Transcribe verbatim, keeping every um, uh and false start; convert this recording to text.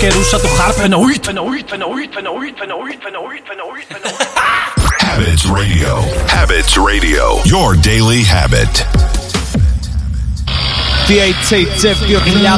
che rusza tu harp noit noit noit noit noit noit noit. Habits Radio. Habits Radio. Your daily habit. V A T, Jeff Gillian.